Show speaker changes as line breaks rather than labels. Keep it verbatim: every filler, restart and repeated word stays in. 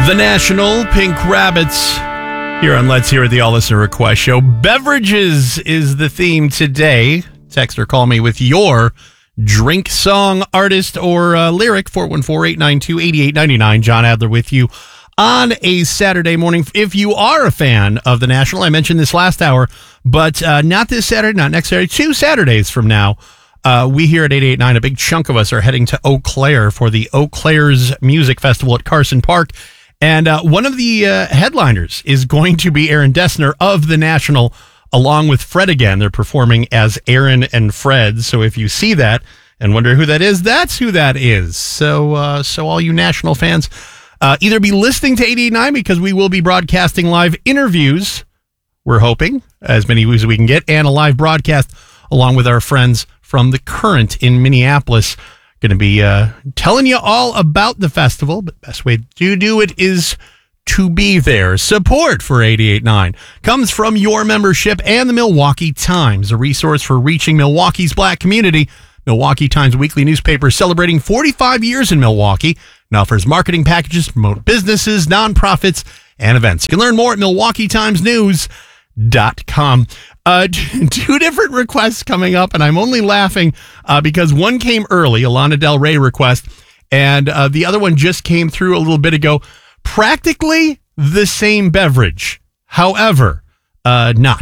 The National Pink Rabbits here on Let's Hear It, the All Listener Request Show. Beverages is the theme today. Text or call me with your drink, song, artist, or uh, lyric. four one four, eight nine two, eight eight nine nine. John Adler with you on a Saturday morning. If you are a fan of the National, I mentioned this last hour, but uh, not this Saturday, not next Saturday, two Saturdays from now. Uh, we here at eight eight nine, a big chunk of us are heading to Eau Claire for the Eau Claire's Music Festival at Carson Park. And uh, one of the uh, headliners is going to be Aaron Dessner of the National, along with Fred again. They're performing as Aaron and Fred. So if you see that and wonder who that is, that's who that is. So, uh, so all you National fans, uh, either be listening to eight eight nine because we will be broadcasting live interviews. We're hoping as many as we can get, and a live broadcast along with our friends from The Current in Minneapolis. Going to be uh, telling you all about the festival, but the best way to do it is to be there. Support for eight eight nine comes from your membership and the Milwaukee Times, a resource for reaching Milwaukee's black community. Milwaukee Times weekly newspaper celebrating forty-five years in Milwaukee and offers marketing packages to promote businesses, nonprofits, and events. You can learn more at milwaukee times news dot com. Uh, two different requests coming up, and I'm only laughing uh, because one came early, a Lana Del Rey request, and uh, the other one just came through a little bit ago. Practically the same beverage, however, uh, not.